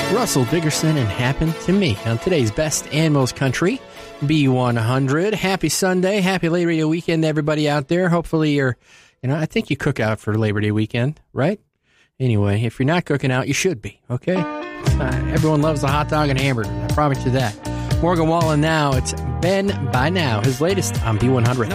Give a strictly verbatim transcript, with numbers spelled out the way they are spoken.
Russell Dickerson and Happen to Me on today's Best and Most Country, B one hundred. Happy Sunday. Happy Labor Day weekend to everybody out there. Hopefully you're, you know, I think you cook out for Labor Day weekend, right? Anyway, if you're not cooking out, you should be, okay? Uh, everyone loves the hot dog and hamburger. I promise you that. Morgan Wallen now. It's Ben by Now, his latest on B one hundred.